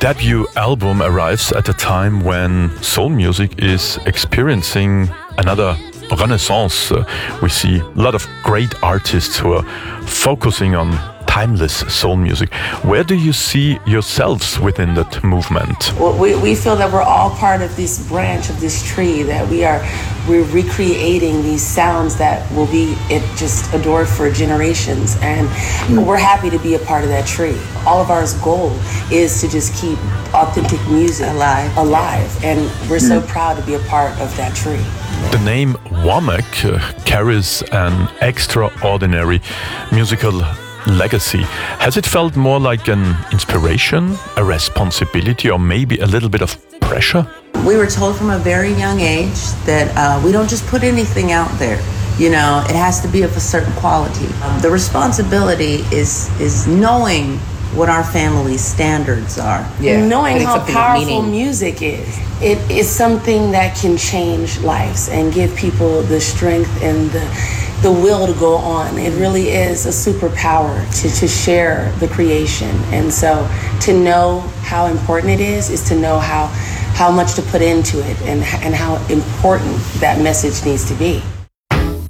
debut album arrives at a time when soul music is experiencing another renaissance. We see a lot of great artists who are focusing on timeless soul music. Where do you see yourselves within that movement? Well, we feel that we're all part of this branch of this tree, that we're recreating these sounds that will be just adored for generations, and we're happy to be a part of that tree. All of our goal is to just keep authentic music alive, and we're so proud to be a part of that tree. The name Womack carries an extraordinary musical legacy. Has it felt more like an inspiration, a responsibility, or maybe a little bit of pressure? We were told from a very young age that we don't just put anything out there. You know, it has to be of a certain quality. The responsibility is knowing what our family's standards are. Yeah. Knowing how powerful music is. It is something that can change lives and give people the strength and the will to go on. It really is a superpower to share the creation. And so to know how important it is to know how much to put into it and how important that message needs to be.